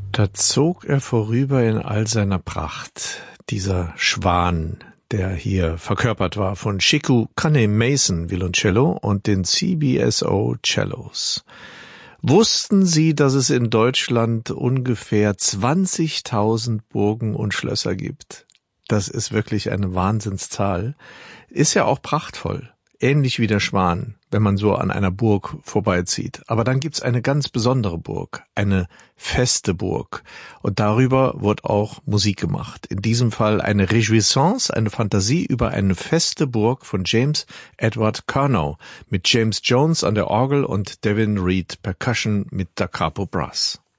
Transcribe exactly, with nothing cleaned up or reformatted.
Da zog er vorüber in all seiner Pracht, dieser Schwan, der hier verkörpert war von Chiku Kane-Mason Violoncello und den C B S O Cellos. Wussten Sie, dass es in Deutschland ungefähr zwanzigtausend Burgen und Schlösser gibt? Das ist wirklich eine Wahnsinnszahl. Ist ja auch prachtvoll. Ähnlich wie der Schwan, wenn man so an einer Burg vorbeizieht. Aber dann gibt's eine ganz besondere Burg, eine feste Burg. Und darüber wird auch Musik gemacht. In diesem Fall eine Réjouissance, eine Fantasie über eine feste Burg von James Edward Curnow mit James Jones an der Orgel und Devin Reed Percussion mit Da Capo Brass.